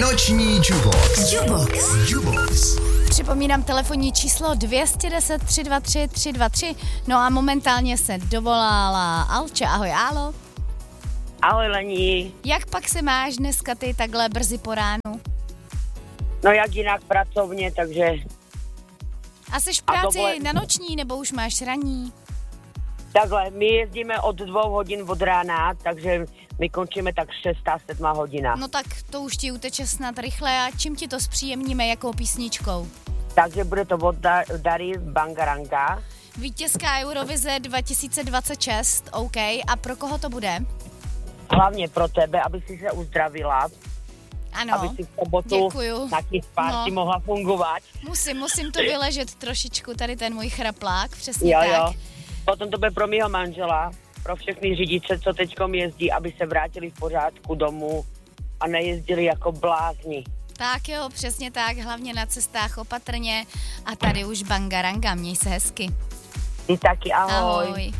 Noční Jubox. Připomínám telefonní číslo 210 323 323. No a momentálně se dovolala Alča. Ahoj, Álo. Ahoj, Lení. Jak pak se máš dneska ty takhle brzy po ránu? No jak jinak pracovně, takže... A jsi v práci na noční, nebo už máš ranní? Takhle, my jezdíme od 2 hodin od rána, takže my končíme tak 6-7 hodina. No tak to už ti uteče snad rychle a čím ti to zpříjemníme, jakou písničkou? Takže bude to od Dary Bangaranga. Vítězka Eurovize 2026, OK. A pro koho to bude? Hlavně pro tebe, aby si se uzdravila. Ano, aby si v sobotu děkuju. na Kiss Party mohla fungovat. Musím to vyležet trošičku, tady ten můj chraplák, přesně tak. Jo. Potom to bude pro mýho manžela, pro všechny řidiče, co teďkom jezdí, aby se vrátili v pořádku domů a nejezdili jako blázni. Tak jo, přesně tak, hlavně na cestách opatrně a tady už Bangaranga, měj se hezky. Ty taky, ahoj. Ahoj.